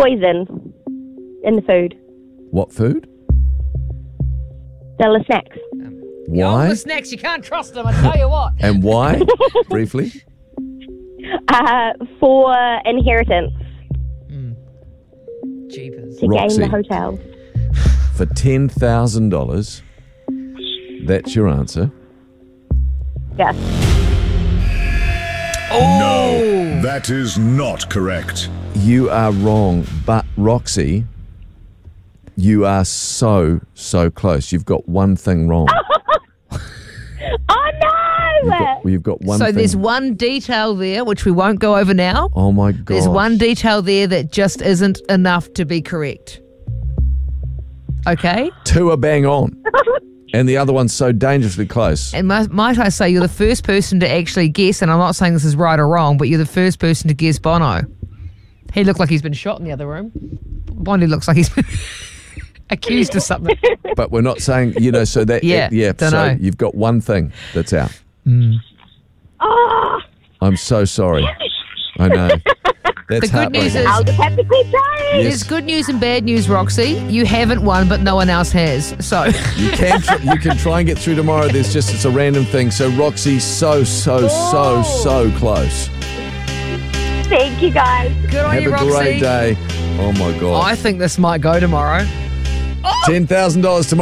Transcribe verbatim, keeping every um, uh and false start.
poison in the food. What food? The little snacks. Your Why? older snacks, you can't trust them, I tell you what. And why? Briefly. Uh, for inheritance Jeepers. to Roxy. gain the hotel. For ten thousand dollars, that's your answer. Yes. No, that is not correct. You are wrong, but Roxy, you are so, so close. You've got one thing wrong. Oh no! You've got, well, you've got one So thing. there's one detail there, which we won't go over now. Oh my God. There's one detail there that just isn't enough to be correct. Okay? Two are bang on. And the other one's so dangerously close. And might, might I say, you're the first person to actually guess, and I'm not saying this is right or wrong, but you're the first person to guess Bono. He looked like he's been shot in the other room. Bono looks like he's been accused of something. But we're not saying, you know, so that, Yeah, it- yeah, don't so know. you've got one thing that's out. Oh, I'm so sorry. I know. That's The good news heartbreaking. is- I'll just have to keep trying. There's good news and bad news, Roxy. You haven't won, but no one else has. So You can tr- you can try and get through tomorrow. There's just, it's a random thing. So Roxy, so, so, so, so close. Thank you, guys. good on Have you, a Roxy. great day. Oh my God. I think this might go tomorrow. ten thousand dollars tomorrow.